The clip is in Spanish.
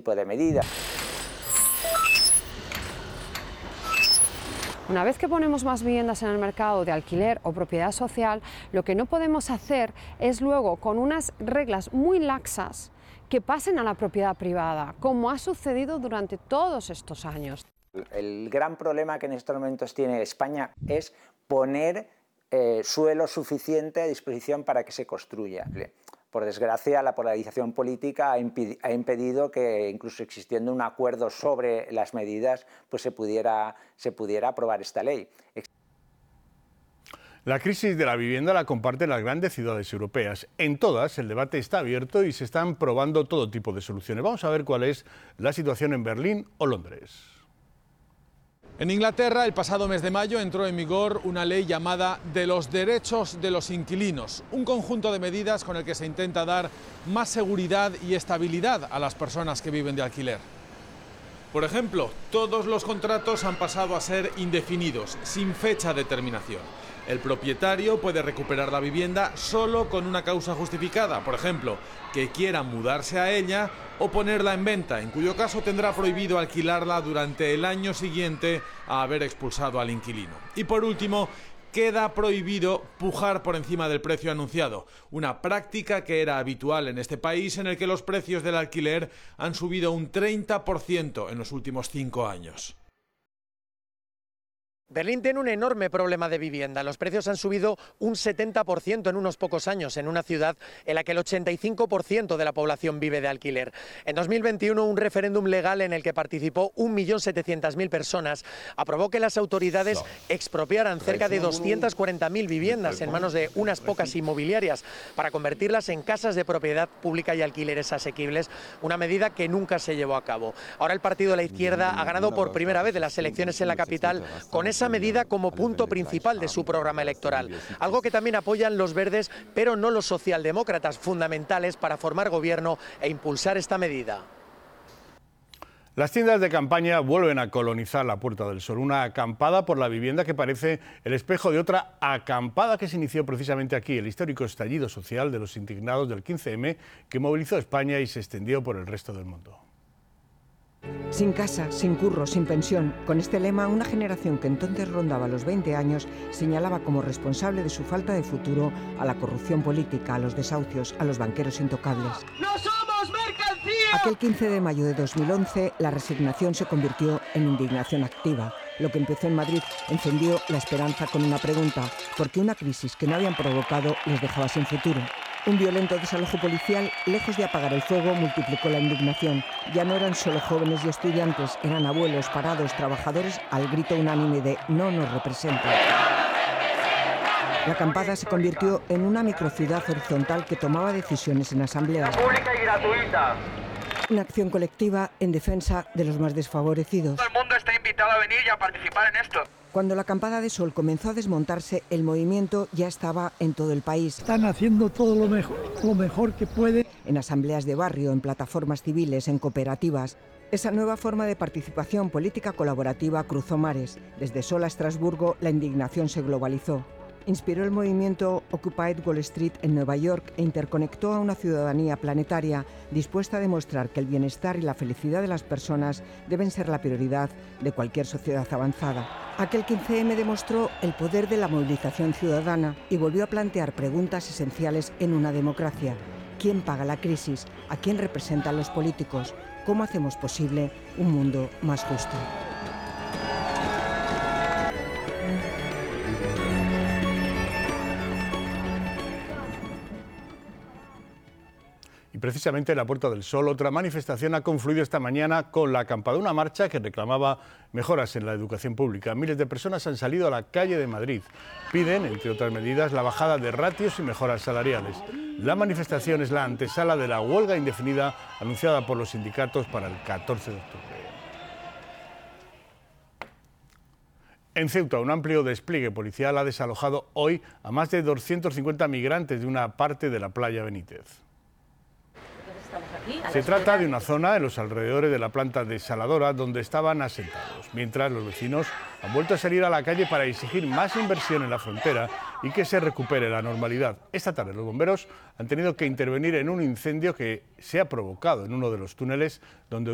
tipo de medida. Una vez que ponemos más viviendas en el mercado de alquiler o propiedad social, lo que no podemos hacer es luego, con unas reglas muy laxas, que pasen a la propiedad privada, como ha sucedido durante todos estos años. El gran problema que en estos momentos tiene España es poner suelo suficiente a disposición para que se construya. Por desgracia, la polarización política ha impedido que, incluso existiendo un acuerdo sobre las medidas, pues se pudiera aprobar esta ley. La crisis de la vivienda la comparten las grandes ciudades europeas. En todas el debate está abierto y se están probando todo tipo de soluciones. Vamos a ver cuál es la situación en Berlín o Londres. En Inglaterra, el pasado mes de mayo entró en vigor una ley llamada de los derechos de los inquilinos, un conjunto de medidas con el que se intenta dar más seguridad y estabilidad a las personas que viven de alquiler. Por ejemplo, todos los contratos han pasado a ser indefinidos, sin fecha de terminación. El propietario puede recuperar la vivienda solo con una causa justificada, por ejemplo, que quiera mudarse a ella o ponerla en venta, en cuyo caso tendrá prohibido alquilarla durante el año siguiente a haber expulsado al inquilino. Y por último, queda prohibido pujar por encima del precio anunciado, una práctica que era habitual en este país en el que los precios del alquiler han subido un 30% en los últimos 5 años. Berlín tiene un enorme problema de vivienda. Los precios han subido un 70% en unos pocos años, en una ciudad en la que el 85% de la población vive de alquiler. En 2021, un referéndum legal en el que participó 1.700.000 personas aprobó que las autoridades expropiaran cerca de 240.000 viviendas en manos de unas pocas inmobiliarias para convertirlas en casas de propiedad pública y alquileres asequibles, una medida que nunca se llevó a cabo. Ahora el partido de la izquierda ha ganado por primera vez de las elecciones en la capital con esa medida como punto principal de su programa electoral, algo que también apoyan los verdes, pero no los socialdemócratas, fundamentales para formar gobierno e impulsar esta medida. Las tiendas de campaña vuelven a colonizar la Puerta del Sol, una acampada por la vivienda que parece el espejo de otra acampada que se inició precisamente aquí, el histórico estallido social de los indignados del 15M que movilizó a España y se extendió por el resto del mundo. Sin casa, sin curro, sin pensión. Con este lema, una generación que entonces rondaba los 20 años señalaba como responsable de su falta de futuro a la corrupción política, a los desahucios, a los banqueros intocables. ¡No somos mercancía! Aquel 15 de mayo de 2011, la resignación se convirtió en indignación activa. Lo que empezó en Madrid encendió la esperanza con una pregunta: ¿por qué una crisis que no habían provocado les dejaba sin futuro? Un violento desalojo policial, lejos de apagar el fuego, multiplicó la indignación. Ya no eran solo jóvenes y estudiantes, eran abuelos, parados, trabajadores, al grito unánime de «no nos representan». La acampada se convirtió en una microciudad horizontal que tomaba decisiones en asambleas. Pública y gratuita. Una acción colectiva en defensa de los más desfavorecidos. Todo el mundo está invitado a venir y a participar en esto. Cuando la acampada de Sol comenzó a desmontarse, el movimiento ya estaba en todo el país. Están haciendo todo lo mejor que pueden. En asambleas de barrio, en plataformas civiles, en cooperativas. Esa nueva forma de participación política colaborativa cruzó mares. Desde Sol a Estrasburgo, la indignación se globalizó. Inspiró el movimiento Occupy Wall Street en Nueva York e interconectó a una ciudadanía planetaria dispuesta a demostrar que el bienestar y la felicidad de las personas deben ser la prioridad de cualquier sociedad avanzada. Aquel 15M demostró el poder de la movilización ciudadana y volvió a plantear preguntas esenciales en una democracia. ¿Quién paga la crisis? ¿A quién representan los políticos? ¿Cómo hacemos posible un mundo más justo? Y precisamente en la Puerta del Sol, otra manifestación ha confluido esta mañana con la acampada, una marcha que reclamaba mejoras en la educación pública. Miles de personas han salido a la calle de Madrid. Piden, entre otras medidas, la bajada de ratios y mejoras salariales. La manifestación es la antesala de la huelga indefinida anunciada por los sindicatos para el 14 de octubre. En Ceuta, un amplio despliegue policial ha desalojado hoy a más de 250 migrantes de una parte de la playa Benítez. Se trata de una zona en los alrededores de la planta desaladora donde estaban asentados, mientras los vecinos han vuelto a salir a la calle para exigir más inversión en la frontera y que se recupere la normalidad. Esta tarde los bomberos han tenido que intervenir en un incendio que se ha provocado en uno de los túneles donde